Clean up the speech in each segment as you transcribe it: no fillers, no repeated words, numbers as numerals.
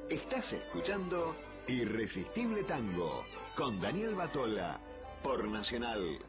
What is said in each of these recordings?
Estás escuchando Irresistible Tango con Daniel Batola por Nacional.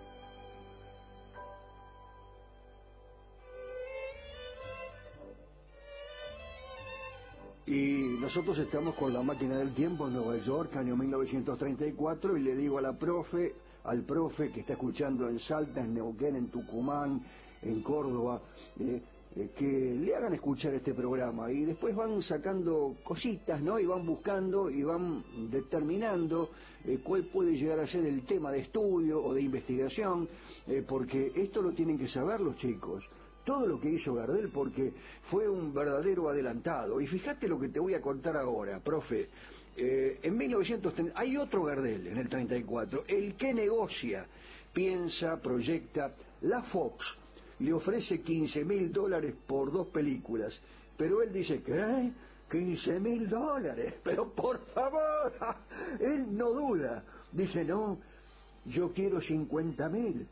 Y nosotros estamos con la máquina del tiempo en Nueva York, año 1934, y le digo al profe que está escuchando en Salta, en Neuquén, en Tucumán, en Córdoba, que le hagan escuchar este programa, y después van sacando cositas, ¿no? Y van buscando y van determinando cuál puede llegar a ser el tema de estudio o de investigación, porque esto lo tienen que saber los chicos. Todo lo que hizo Gardel, porque fue un verdadero adelantado. Y fíjate lo que te voy a contar ahora, profe. En 1930, hay otro Gardel en el 34, el que negocia, piensa, proyecta. La Fox le ofrece $15.000 por 2 películas, pero él dice, ¿qué? $15.000, pero por favor, él no duda, dice, no, yo quiero 50.000,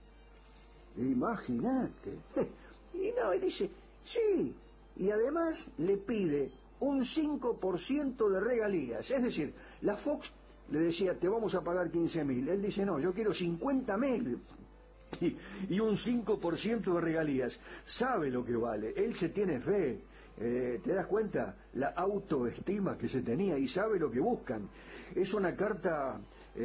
imagínate. Y no, y dice, sí, y además le pide un 5% de regalías, es decir, la Fox le decía, te vamos a pagar 15.000, él dice, no, yo quiero 50.000, y un 5% de regalías. Sabe lo que vale, él se tiene fe, ¿te das cuenta? La autoestima que se tenía, y sabe lo que buscan. Es una carta...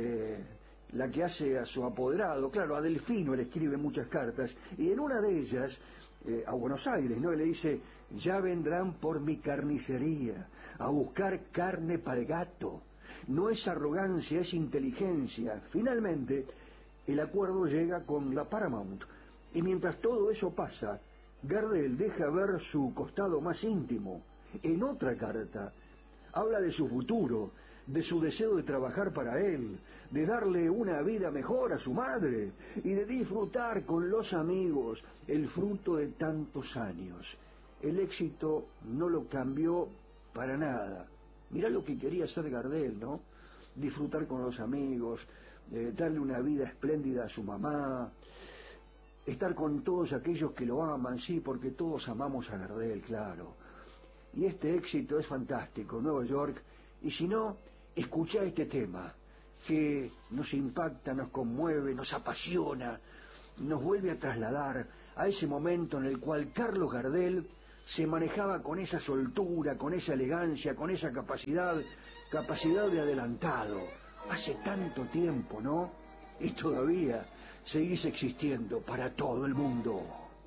la que hace a su apoderado, claro, a Delfino le escribe muchas cartas, y en una de ellas, a Buenos Aires, ¿no? Le dice, ya vendrán por mi carnicería, a buscar carne para el gato. No es arrogancia, es inteligencia. Finalmente, el acuerdo llega con la Paramount, y mientras todo eso pasa, Gardel deja ver su costado más íntimo. En otra carta, habla de su futuro, de su deseo de trabajar para él, de darle una vida mejor a su madre y de disfrutar con los amigos el fruto de tantos años. El éxito no lo cambió para nada. Mirá lo que quería hacer Gardel, ¿no? Disfrutar con los amigos, darle una vida espléndida a su mamá, estar con todos aquellos que lo aman, sí, porque todos amamos a Gardel, claro. Y este éxito es fantástico, Nueva York. Y si no, escuchá este tema, que nos impacta, nos conmueve, nos apasiona, nos vuelve a trasladar a ese momento en el cual Carlos Gardel se manejaba con esa soltura, con esa elegancia, con esa capacidad de adelantado. Hace tanto tiempo, ¿no? Y todavía seguís existiendo para todo el mundo.